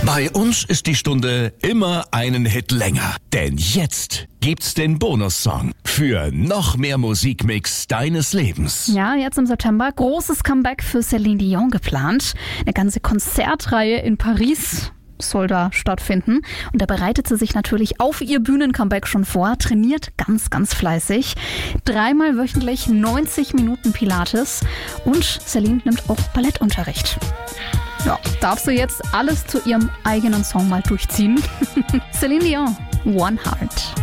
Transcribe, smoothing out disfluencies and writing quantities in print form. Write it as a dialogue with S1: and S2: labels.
S1: Bei uns ist die Stunde immer einen Hit länger. Denn jetzt gibt's den Bonussong für noch mehr Musikmix deines Lebens.
S2: Ja, jetzt im September großes Comeback für Celine Dion geplant. Eine ganze Konzertreihe in Paris soll da stattfinden. Und da bereitet sie sich natürlich auf ihr Bühnencomeback schon vor, trainiert ganz, ganz fleißig. 3-mal wöchentlich 90 Minuten Pilates und Celine nimmt auch Ballettunterricht. Ja, darf sie jetzt alles zu ihrem eigenen Song mal durchziehen? Celine Dion, One Heart.